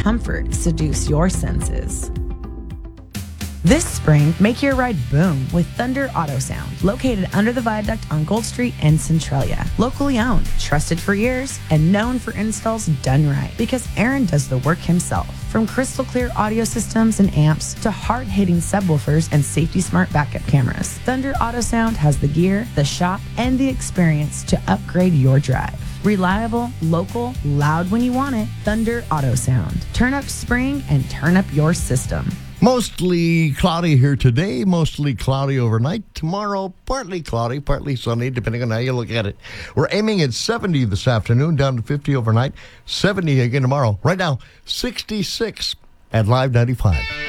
comfort seduce your senses. This spring, make your ride boom with Thunder Auto Sound, located under the viaduct on Gold Street in Centralia. Locally owned, trusted for years, and known for installs done right because Aaron does the work himself. From crystal clear audio systems and amps to hard-hitting subwoofers and safety-smart backup cameras, Thunder Auto Sound has the gear, the shop, and the experience to upgrade your drive. Reliable, local, loud when you want it, Thunder Auto Sound. Turn up spring and turn up your system. Mostly cloudy here today, mostly cloudy overnight. Tomorrow, partly cloudy, partly sunny, depending on how you look at it. We're aiming at 70 this afternoon, down to 50 overnight, 70 again tomorrow. Right now, 66 at Live 95.